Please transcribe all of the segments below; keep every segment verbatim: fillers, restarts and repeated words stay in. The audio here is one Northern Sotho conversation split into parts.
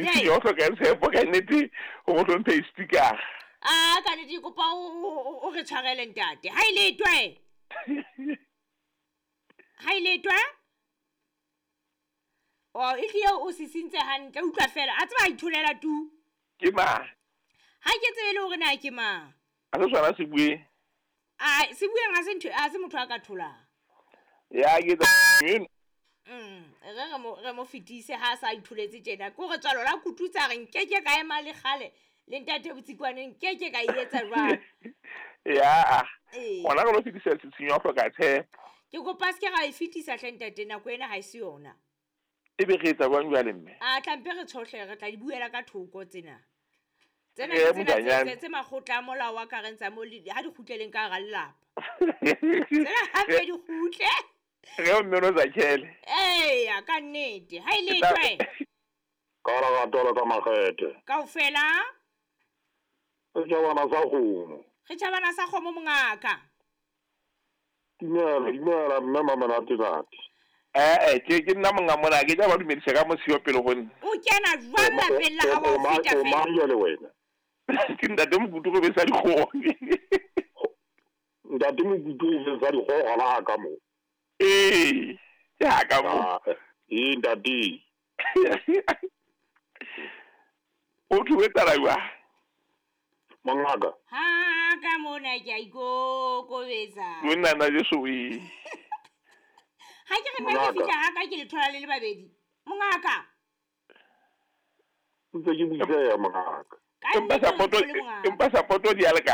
Yo hloka tshepo ka nnete o go tlhomphe speaker. Ah ka nnete go pa o re tshwarele ntate ha ile twe ha ile twe o ile o sisintse hantle utlwa fela a tseba itholela tu Ke ma ha ke tsebe le hore na ke ma a se tswana se bue a se bue nga se ntho a se motho a ka thola ya ke tsa Mm, re mo re mo fitise ha sa ithuletse tjena go re tswalo la kututsa re nkeke ka ema le gale le ntate botsikwane nkeke ka ietsa jwang ya eh ona go lo fitisa tshenyo go ka tshepo ke go paske ga e fitisa hle ntate na kwena ha se yona e be re tsa bang jwale mme a tlampe re tshohle re tla di buela ka thoko tsena tsena Eh, tsena Mokanyana. tse tse makgotla mola wa ka rentsa mo le ha di khutleleng ka ga lelapa tsena ha be di khutle re o mmeno za tshele eh ya ka nnete ha ile twe ka ra ga tola ka magete kaofela e ja bana sa gomo re tšhabana sa kgomo mongaka dimela dimela mme mama na tinati eh eh ke ke nna monga mona ke ja ba dumedisa ka mosio pele go nna o kena jwang lapeng la hao o feta o fela mang le wena ke ntate mo kutu go be sa di go ntate mo kutu o sa di go gona ka mo eh ya ka mo ah e ntate o thuwe tala wa mangaka ha ka mona ke a ikokobetsa o nna na jesu e ha ke re nna ke fihla ha ka ke le thola le le babedi mongaka ntse ke buisa ya mangaka ka empa nnete sa o poto ntho le mongaka empa sa poto di alka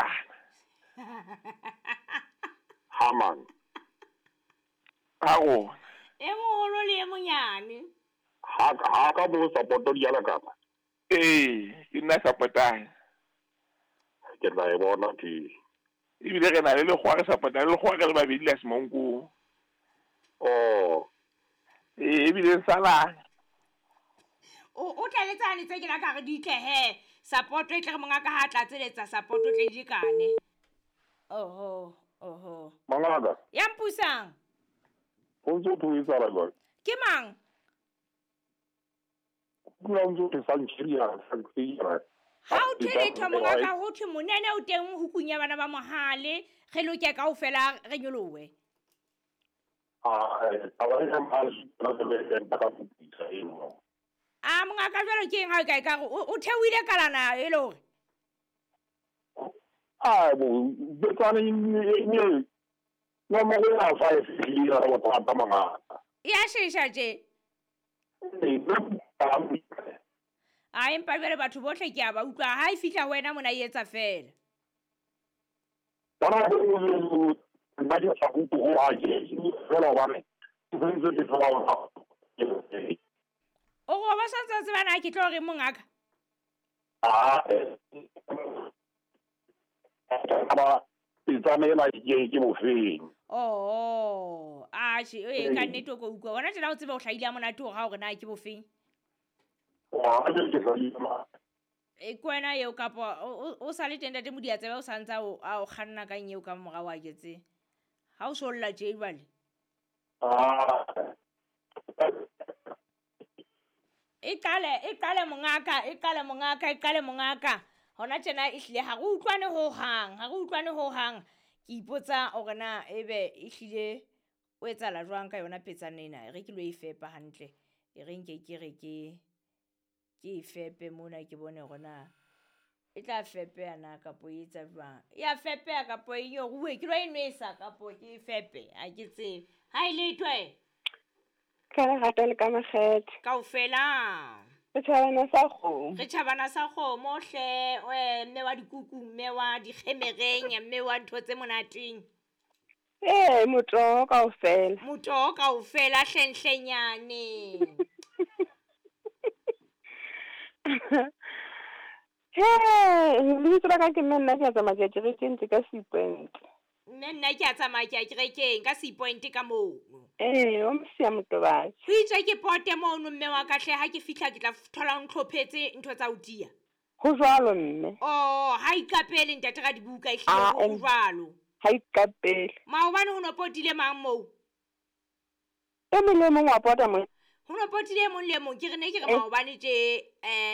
ha man ha go e moholo le e monyane ha ha ka bo support di ala ka eh ke nna sa potang ke la e bona ti e bile re na le le go re sa potang le go re le babedi la semonko oh eh e bile sala o o tla letsa ne tse ke la ka re di tle he support e tle re mongaka ha tla tseletsa support o tle di kane oho oho mangaka ya mpusang o ntse o thuisa la go ke mang kuna o ntse o sa ntshiriya sa ntshiriya ha o thele tho mongaka ho thwe monene o teng ho kunya bana ba mohale ge loke ka o fela re nyolowe ah aba ya mal na le ka ka putisa eno a mongaka jwalo ke eng ha o ka ka o theoile kalana e le hore ah bo betane ni no mo ya fa e fili ya wa pa mangaka ya shesha je ni na a empa jwale batho bohle ke a ba utlwa ha e fihla wena mona e etsa fela bona go ba di sa go go a je go la ba me go ntse di fa wa o go ba sa ntse bana ke tlo re mongaka ah aba itsamela ke ke mo feng oh a she e ka nnete go utlwa bona tsela o tsebe o hlaile mona to ga hore na ke bofeng wa a je ke sa di ma e kwena yo kapa o sa le tenda te modia tsebe o sa ntsa o a o khanna ka nyeo ka moga wa ketse ha o so lla je bale ah e kale e kale mongaka e kale mongaka e kale mongaka hona tjena e hlile ha go utlwane ho hang ha go utlwane ho hang ke ipotsa o gona ebe e hlile o etsa la jwang ka yona petsana ena re ke lo e fepa hantle e reng ke ke re ke ke fepe mona ke bone gona e tla fepe yana ka po etsa jwang ya fepe ka po e yo we ke lo inwesa ka po ke fepe a ke tse ha ile twe ka rata le ka magete kaofela re tšhabana sa kgomo re tšhabana sa kgomo hle mme wa dikuku mme wa dikgemereng mme wa ntho tse monateng ee motoho kaofela motoho kaofela hlenhlenyane he lebitso la ka ke mme nna ke a tsamaya ke re ke ntse ka sepoente mme nna ke a tsamaya ke a kerekeng ka sepointe ka mono ee o mosia motobatsi ho itse ke pote mono mme wa ka hle ha ke fihla ke tla thola o ntlhophetse ntho tsa ho tia go jwalo mme oh ha ikapele ntate ga dibuka e hlile go jwalo ha ikapele maobane ho no potile mang moo e mong le mong wa pota mo ho no potile mong le mong ke re ne ke re maobane tje eh